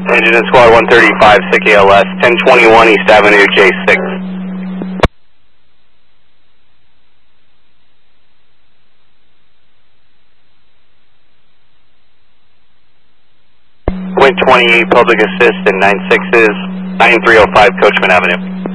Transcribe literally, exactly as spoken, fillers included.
Engine in Squad one thirty-five, S I C A L S, ten twenty-one East Avenue, J six. Wind twenty-eight, Public Assist, and nine sixes, nine three oh five Coachman Avenue.